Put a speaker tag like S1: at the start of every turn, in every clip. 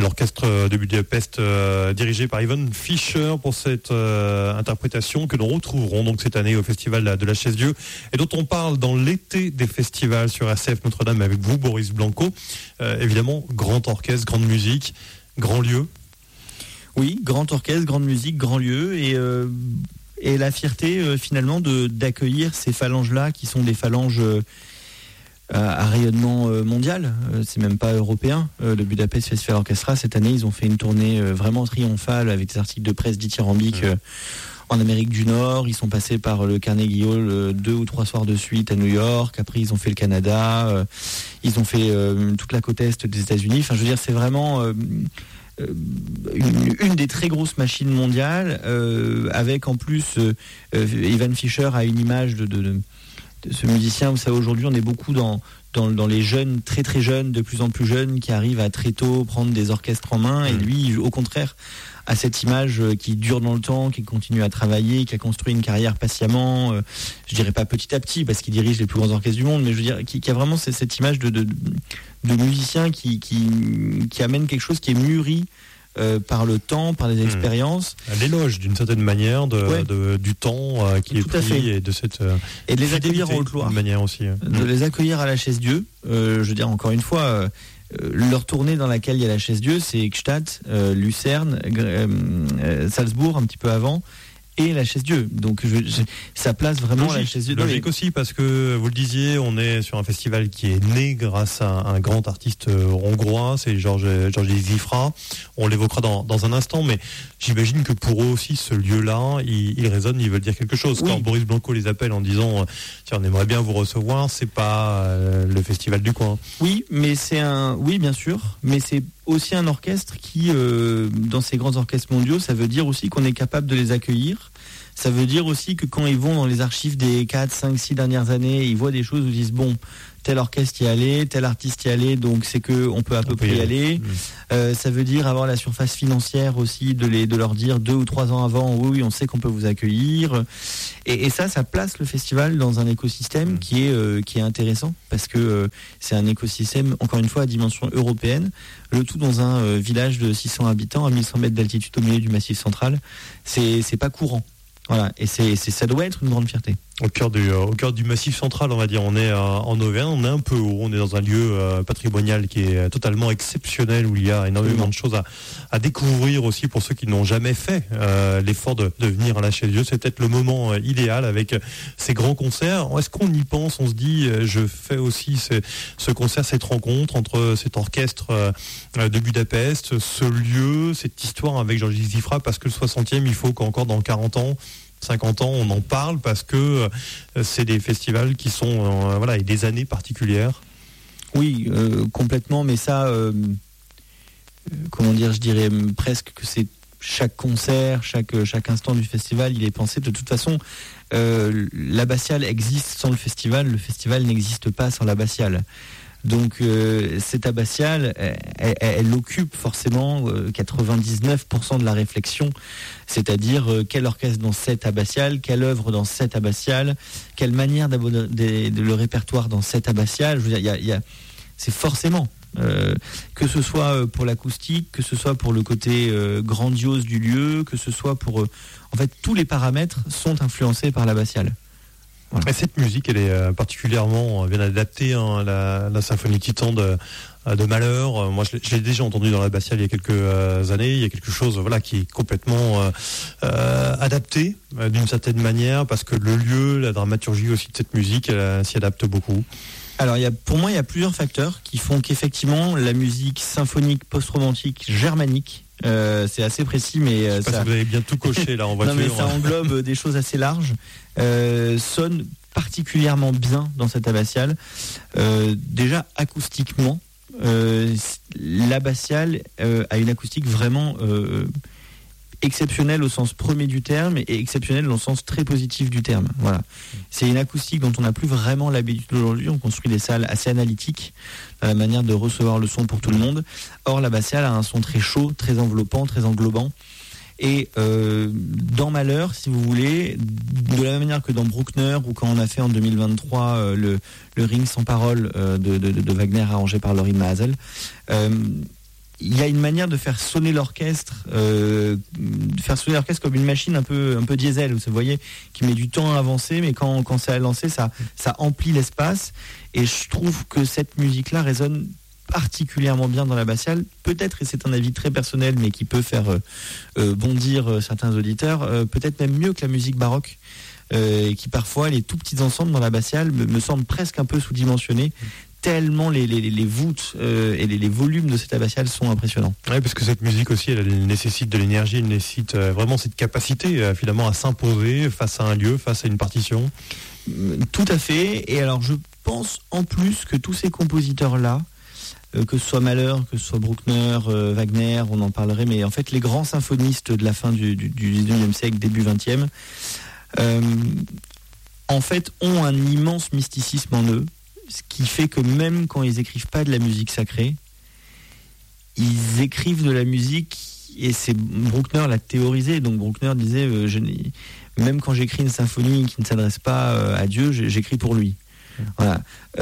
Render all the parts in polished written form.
S1: l'orchestre de Budapest dirigé par Ivan Fischer pour cette interprétation que nous retrouverons donc cette année au Festival de la Chaise-Dieu et dont on parle dans l'été des festivals sur RCF Notre-Dame avec vous, Boris Blanco. Évidemment, grand orchestre, grande musique, grand lieu.
S2: Oui, grand orchestre, grande musique, grand lieu et la fierté finalement d'accueillir ces phalanges-là qui sont des phalanges à rayonnement mondial, c'est même pas européen. Le Budapest Festival Orchestra, cette année, ils ont fait une tournée vraiment triomphale avec des articles de presse dithyrambiques en Amérique du Nord. Ils sont passés par le Carnegie Hall 2 ou 3 soirs de suite à New York. Après, ils ont fait le Canada. Ils ont fait toute la côte est des États-Unis. Enfin, je veux dire, c'est vraiment une des très grosses machines mondiales, avec en plus Ivan Fischer a une image de ce musicien. Vous savez, aujourd'hui on est beaucoup dans les jeunes, très très jeunes, de plus en plus jeunes, qui arrivent à très tôt prendre des orchestres en main, et lui au contraire a cette image qui dure dans le temps, qui continue à travailler, qui a construit une carrière patiemment, je dirais pas petit à petit parce qu'il dirige les plus grands orchestres du monde, mais je veux dire qui a vraiment cette image de musicien qui amène quelque chose qui est mûri par le temps, par les expériences.
S1: L'éloge d'une certaine manière du temps qui est pris et de cette
S2: et de les accueillir en Haute-Loire,
S1: manière aussi.
S2: De les accueillir à la Chaise-Dieu. Je veux dire encore une fois, leur tournée dans laquelle il y a la Chaise-Dieu, c'est Gstaad, Lucerne, Salzbourg un petit peu avant. Et la Chaise-Dieu. Donc ça place vraiment la Chaise-Dieu.
S1: Logique aussi, parce que vous le disiez, on est sur un festival qui est né grâce à un grand artiste hongrois, c'est Georges Zifra. On l'évoquera dans un instant, mais j'imagine que pour eux aussi, ce lieu-là, il résonne, ils veulent dire quelque chose.
S2: Oui.
S1: Quand Boris Blanco les appelle en disant tiens, on aimerait bien vous recevoir, c'est pas le festival du coin.
S2: Oui, mais oui, bien sûr, mais c'est aussi un orchestre qui, dans ces grands orchestres mondiaux, ça veut dire aussi qu'on est capable de les accueillir. Ça veut dire aussi que quand ils vont dans les archives des 4, 5, 6 dernières années, ils voient des choses où ils disent bon, tel orchestre y allait, tel artiste y allait, donc c'est que on peut à peu près y aller. Ça veut dire avoir la surface financière aussi de leur dire 2 ou 3 ans avant, oui, on sait qu'on peut vous accueillir. Et ça place le festival dans un écosystème qui est intéressant, parce que c'est un écosystème, encore une fois, à dimension européenne, le tout dans un village de 600 habitants à 1100 mètres d'altitude au milieu du Massif central. C'est pas courant. Voilà, et ça doit être une grande fierté.
S1: Au cœur du Massif central, on va dire, on est en Auvergne, on est un peu haut, on est dans un lieu patrimonial qui est totalement exceptionnel, où il y a énormément de choses à découvrir aussi pour ceux qui n'ont jamais fait l'effort de venir à la Chaise-Dieu. C'est peut-être le moment idéal avec ces grands concerts. Est-ce qu'on y pense, on se dit, je fais aussi ce concert, cette rencontre entre cet orchestre de Budapest, ce lieu, cette histoire avec Georges Zifra, parce que le 60e, il faut qu'encore dans 40 ans, 50 ans, on en parle, parce que c'est des festivals qui sont et des années particulières.
S2: Oui, complètement, mais ça, je dirais presque que c'est chaque concert, chaque instant du festival, il est pensé. De toute façon, l'abbatiale existe sans le festival n'existe pas sans l'abbatiale. Donc cette abbatiale, elle occupe forcément 99% de la réflexion, c'est-à-dire quel orchestre dans cette abbatiale, quelle œuvre dans cette abbatiale, quelle manière d'aborder le répertoire dans cette abbatiale. Je veux dire, c'est forcément, que ce soit pour l'acoustique, que ce soit pour le côté grandiose du lieu, que ce soit pour... en fait, tous les paramètres sont influencés par l'abbatiale.
S1: Voilà. Et cette musique, elle est particulièrement bien adaptée, la symphonie Titan de Mahler. Moi, je l'ai déjà entendu dans l'abbatiale il y a quelques années. Il y a quelque chose, qui est complètement adapté d'une certaine manière, parce que le lieu, la dramaturgie aussi de cette musique, elle s'y adapte beaucoup.
S2: Alors, pour moi, il y a plusieurs facteurs qui font qu'effectivement, la musique symphonique post-romantique germanique, c'est assez précis, mais
S1: ça... Vous avez bien tout coché là en voiture.
S2: Non, mais ça englobe des choses assez larges. Sonne particulièrement bien dans cette abbatiale. Déjà acoustiquement, l'abbatiale a une acoustique vraiment exceptionnelle au sens premier du terme et exceptionnelle dans le sens très positif du terme. Voilà. C'est une acoustique dont on n'a plus vraiment l'habitude aujourd'hui. On construit des salles assez analytiques dans la manière de recevoir le son pour tout le monde. Or, l'abbatiale a un son très chaud, très enveloppant, très englobant. Et dans Mahler, si vous voulez, de la même manière que dans Bruckner, ou quand on a fait en 2023 le Ring sans parole de Wagner arrangé par Lorin Maazel, il y a une manière de faire sonner l'orchestre comme une machine un peu diesel, vous voyez, qui met du temps à avancer, mais quand c'est à lancer, ça emplit l'espace. Et je trouve que cette musique-là résonne particulièrement bien dans l'abbatiale. Peut-être, et c'est un avis très personnel, mais qui peut faire bondir certains auditeurs, peut-être même mieux que la musique baroque. Et qui parfois, les tout petits ensembles dans l'abbatiale me semblent presque un peu sous-dimensionnés, tellement les voûtes et les volumes de cette abbatiale sont impressionnants.
S1: Oui, parce que cette musique aussi, elle nécessite de l'énergie, elle nécessite vraiment cette capacité finalement à s'imposer face à un lieu, face à une partition.
S2: Tout à fait. Et alors, je pense en plus que tous ces compositeurs-là, que ce soit Mahler, que ce soit Bruckner, Wagner, on en parlerait, mais en fait, les grands symphonistes de la fin du 19e siècle, début 20e, en fait, ont un immense mysticisme en eux, ce qui fait que même quand ils écrivent pas de la musique sacrée, ils écrivent de la musique, et c'est Bruckner l'a théorisé. Donc Bruckner disait, même quand j'écris une symphonie qui ne s'adresse pas à Dieu, j'écris pour lui. Voilà.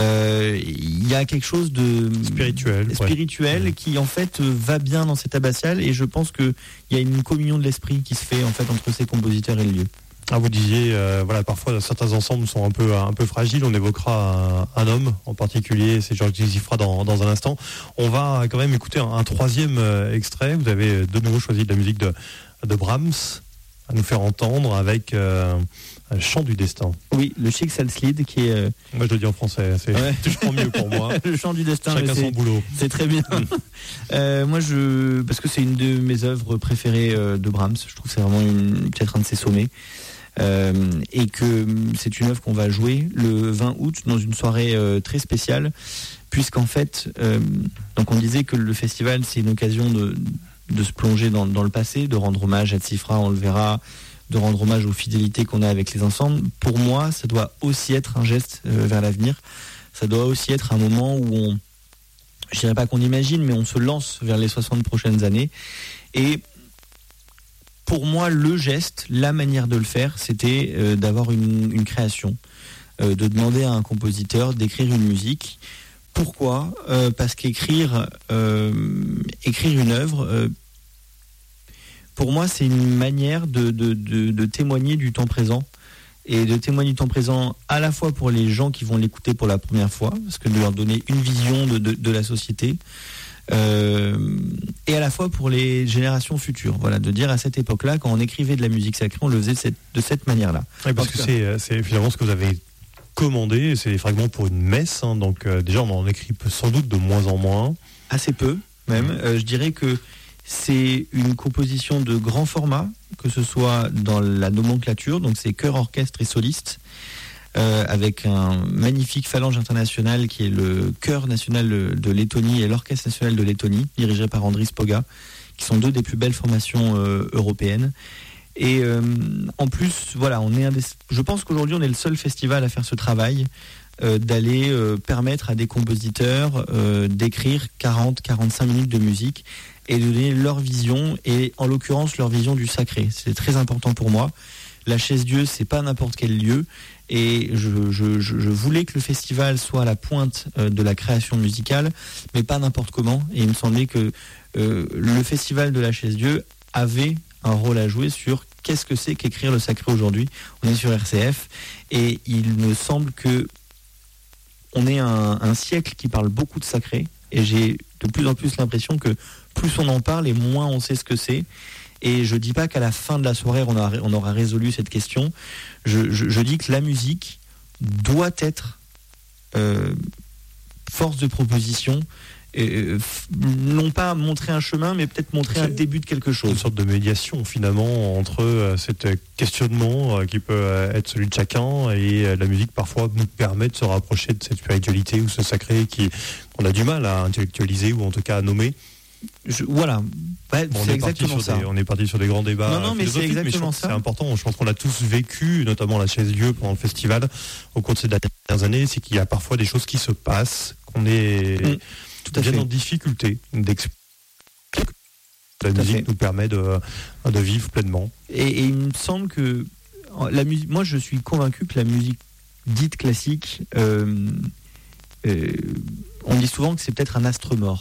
S2: Il y a quelque chose de spirituel qui en fait va bien dans cette abbatiale, et je pense qu'il y a une communion de l'esprit qui se fait en fait entre ces compositeurs et le lieu.
S1: Ah, vous disiez, parfois certains ensembles sont un peu fragiles. On évoquera un homme en particulier, c'est Georges Xifra dans un instant. On va quand même écouter un troisième extrait. Vous avez de nouveau choisi de la musique de Brahms à nous faire entendre avec Chant du destin.
S2: Oui, le Schicksalslied qui est...
S1: Moi je le dis en français, c'est toujours mieux pour moi.
S2: Le Chant du destin.
S1: Chacun son boulot.
S2: C'est très bien. Parce que c'est une de mes œuvres préférées de Brahms. Je trouve que c'est vraiment peut-être un de ses sommets. Et que c'est une œuvre qu'on va jouer le 20 août dans une soirée très spéciale, puisqu'en fait, donc on disait que le festival c'est une occasion de se plonger dans le passé, de rendre hommage à Xifra, on le verra, de rendre hommage aux fidélités qu'on a avec les ensembles. Pour moi, ça doit aussi être un geste vers l'avenir. Ça doit aussi être un moment où je dirais pas qu'on imagine, mais on se lance vers les 60 prochaines années. Et pour moi, le geste, la manière de le faire, c'était d'avoir une création, de demander à un compositeur d'écrire une musique. Pourquoi ? Parce qu'écrire une œuvre, pour moi, c'est une manière de témoigner du temps présent, et de témoigner du temps présent à la fois pour les gens qui vont l'écouter pour la première fois, parce que de leur donner une vision de la société, et à la fois pour les générations futures. Voilà, de dire à cette époque-là, quand on écrivait de la musique sacrée, on le faisait de cette manière-là.
S1: Oui, parce que c'est finalement ce que vous avez commandé, c'est des fragments pour une messe, hein, donc déjà on en écrit sans doute de moins en moins.
S2: Assez peu, même. Je dirais que c'est une composition de grand format, que ce soit dans la nomenclature, donc c'est chœur, orchestre et soliste, avec un magnifique phalange international qui est le chœur national de Lettonie et l'orchestre national de Lettonie, dirigé par Andris Poga, qui sont deux des plus belles formations européennes. Et en plus, voilà, je pense qu'aujourd'hui on est le seul festival à faire ce travail, d'aller permettre à des compositeurs d'écrire 40-45 minutes de musique et de donner leur vision, et en l'occurrence leur vision du sacré. C'est très important pour moi. La Chaise-Dieu, c'est pas n'importe quel lieu, et je voulais que le festival soit à la pointe de la création musicale, mais pas n'importe comment. Et il me semblait que le festival de la Chaise-Dieu avait un rôle à jouer sur qu'est-ce que c'est qu'écrire le sacré aujourd'hui. On est sur RCF, et il me semble que on est un siècle qui parle beaucoup de sacré, et j'ai de plus en plus l'impression que plus on en parle et moins on sait ce que c'est. Et je dis pas qu'à la fin de la soirée on aura résolu cette question. Je dis que la musique doit être force de proposition, non pas montrer un chemin, mais peut-être montrer un début de quelque chose.
S1: Une sorte de médiation finalement entre cet questionnement qui peut être celui de chacun, et la musique parfois nous permet de se rapprocher de cette spiritualité ou ce sacré qu'on a du mal à intellectualiser, ou en tout cas à nommer.
S2: Voilà, c'est exactement ça.
S1: On est parti sur des grands débats.
S2: Non, mais c'est exactement ça.
S1: C'est important. Je pense qu'on l'a tous vécu, notamment la Chaise-Dieu pendant le festival au cours de ces dernières années. C'est qu'il y a parfois des choses qui se passent, qu'on est bien en difficulté d'expliquer. La musique nous permet de vivre pleinement.
S2: Et il me semble que la musique. Moi, je suis convaincu que la musique dite classique, on dit souvent que c'est peut-être un astre mort.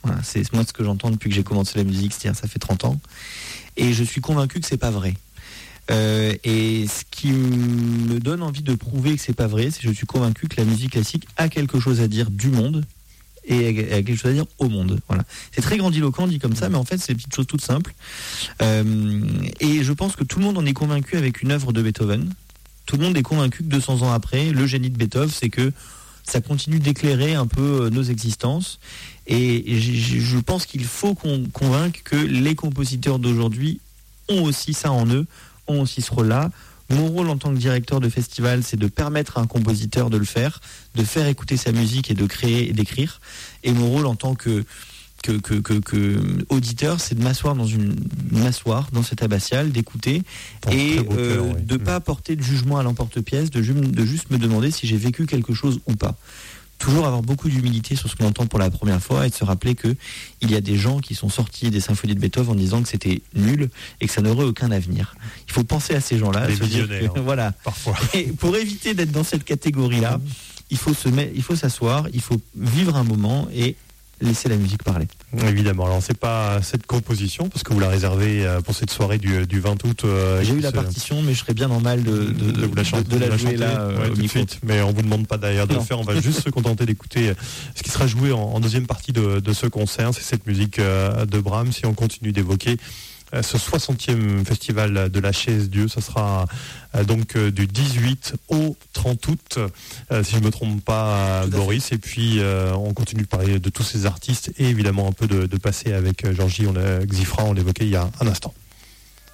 S2: Voilà, c'est moi ce que j'entends depuis que j'ai commencé la musique, c'est-à-dire ça fait 30 ans. Et je suis convaincu que c'est pas vrai. Et ce qui me donne envie de prouver que c'est pas vrai, c'est que je suis convaincu que la musique classique a quelque chose à dire du monde et a quelque chose à dire au monde. Voilà. C'est très grandiloquent dit comme ça, mais en fait c'est des petites choses toutes simples. Et je pense que tout le monde en est convaincu avec une œuvre de Beethoven. Tout le monde est convaincu que 200 ans après, le génie de Beethoven, c'est que ça continue d'éclairer un peu nos existences. Et je pense qu'il faut qu'on convainque que les compositeurs d'aujourd'hui ont aussi ça en eux, ont aussi ce rôle-là. Mon rôle en tant que directeur de festival, c'est de permettre à un compositeur de le faire, de faire écouter sa musique et de créer et d'écrire. Et mon rôle en tant que auditeur, c'est de m'asseoir dans cette abbatiale, d'écouter et de pas porter de jugement à l'emporte-pièce, de juste me demander si j'ai vécu quelque chose ou pas. Toujours avoir beaucoup d'humilité sur ce qu'on entend pour la première fois et de se rappeler que il y a des gens qui sont sortis des symphonies de Beethoven en disant que c'était nul et que ça n'aurait aucun avenir. Il faut penser à ces gens-là,
S1: des visionnaires,
S2: voilà.
S1: Parfois.
S2: Et pour éviter d'être dans cette catégorie-là, il faut s'asseoir, il faut vivre un moment et laisser la musique parler.
S1: Évidemment. Alors c'est pas cette composition parce que vous la réservez pour cette soirée du 20 août.
S2: J'ai eu la partition, mais je serais bien normal de la jouer là
S1: tout de suite. Mais on vous demande pas d'ailleurs de le faire. On va juste se contenter d'écouter ce qui sera joué en deuxième partie de ce concert. C'est cette musique de Brahms. Si on continue d'évoquer ce 60e festival de la Chaise Dieu, ça sera donc du 18 au 30 août, si je ne me trompe pas, Boris. Et puis on continue de parler de tous ces artistes et évidemment un peu de passer avec Georgie Xifra, on l'évoquait il y a un instant.